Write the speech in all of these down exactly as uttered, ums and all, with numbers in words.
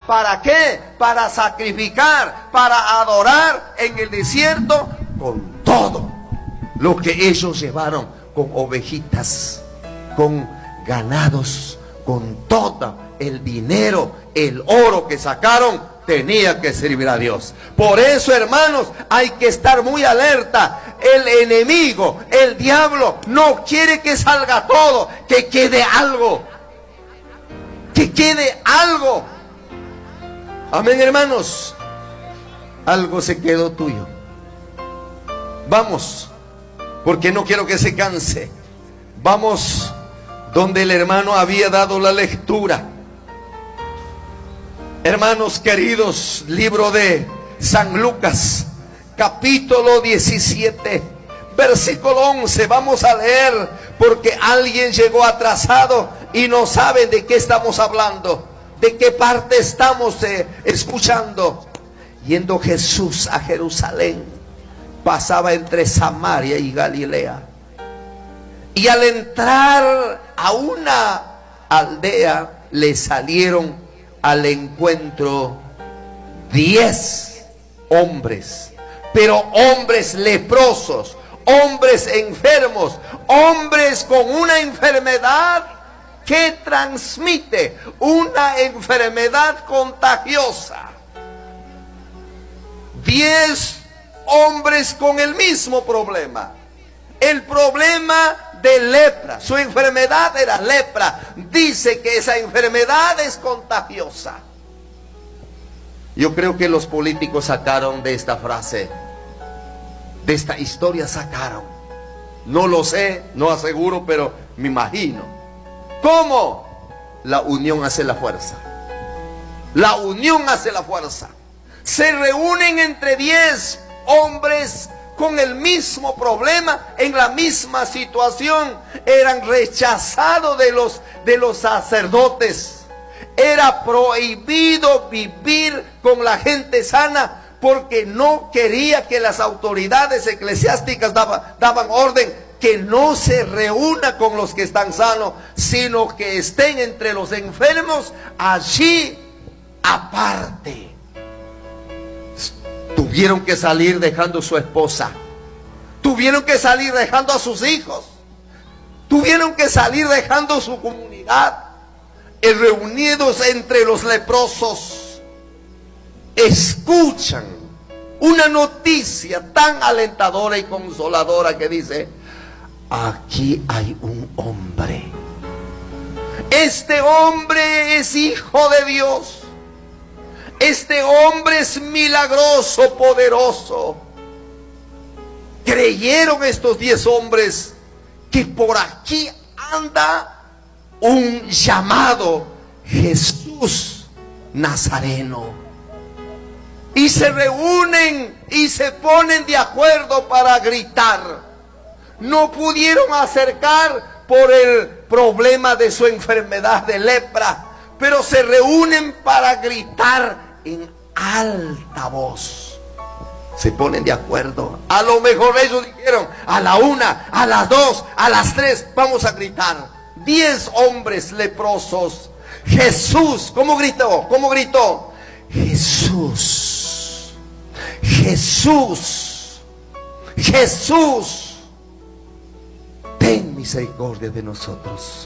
¿Para qué? Para sacrificar, para adorar en el desierto con todo lo que ellos llevaron, con ovejitas, con ganados, con todo el dinero, el oro que sacaron, tenía que servir a Dios. Por eso, hermanos, hay que estar muy alerta. El enemigo, el diablo, no quiere que salga todo, que quede algo, que quede algo. Amén, hermanos. Algo se quedó tuyo. Vamos, porque no quiero que se canse. Vamos donde el hermano había dado la lectura. Hermanos queridos, libro de San Lucas, capítulo diecisiete, versículo once. Vamos a leer, porque alguien llegó atrasado y no sabe de qué estamos hablando, de qué parte estamos eh, escuchando. Yendo Jesús a Jerusalén, pasaba entre Samaria y Galilea. Y al entrar a una aldea, le salieron al encuentro diez hombres, pero hombres leprosos, hombres enfermos, hombres con una enfermedad que transmite, una enfermedad contagiosa. Diez hombres con el mismo problema, el problema de lepra. Su enfermedad era lepra. Dice que esa enfermedad es contagiosa. Yo creo que los políticos sacaron de esta frase, de esta historia sacaron, no lo sé, no aseguro, pero me imagino. ¿Cómo? La unión hace la fuerza. La unión hace la fuerza. Se reúnen entre diez hombres con el mismo problema, en la misma situación. Eran rechazados de los, de los sacerdotes. Era prohibido vivir con la gente sana, porque no quería que las autoridades eclesiásticas daban, daban orden que no se reúna con los que están sanos, sino que estén entre los enfermos allí aparte. Tuvieron que salir dejando su esposa, tuvieron que salir dejando a sus hijos, tuvieron que salir dejando su comunidad, y reunidos entre los leprosos, escuchan una noticia tan alentadora y consoladora que dice: aquí hay un hombre, este hombre es hijo de Dios. Este hombre es milagroso, poderoso. Creyeron estos diez hombres que por aquí anda un llamado Jesús Nazareno. Y se reúnen y se ponen de acuerdo para gritar. No pudieron acercar por el problema de su enfermedad de lepra, pero se reúnen para gritar en alta voz. Se ponen de acuerdo. A lo mejor ellos dijeron: a la una, a las dos, a las tres, vamos a gritar. Diez hombres leprosos. Jesús, ¿cómo gritó? ¿Cómo gritó? Jesús, Jesús, Jesús, ten misericordia de nosotros.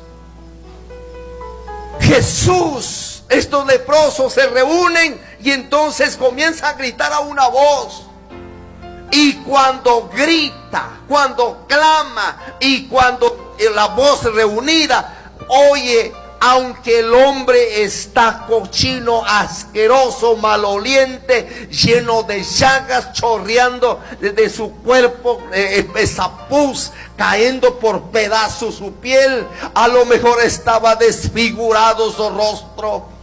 Jesús. Estos leprosos se reúnen y entonces comienza a gritar a una voz. Y cuando grita, cuando clama y cuando la voz reunida, oye, aunque el hombre está cochino, asqueroso, maloliente, lleno de llagas, chorreando de su cuerpo, eh, esa pus cayendo por pedazos su piel, a lo mejor estaba desfigurado su rostro.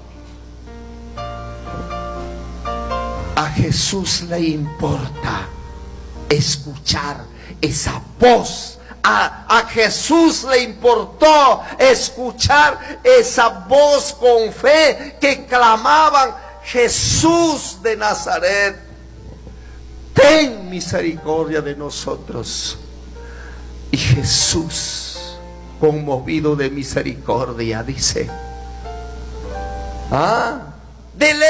A Jesús le importa escuchar esa voz. A, a Jesús le importó escuchar esa voz con fe que clamaban: Jesús de Nazaret, ten misericordia de nosotros. Y Jesús, conmovido de misericordia, dice: ah, de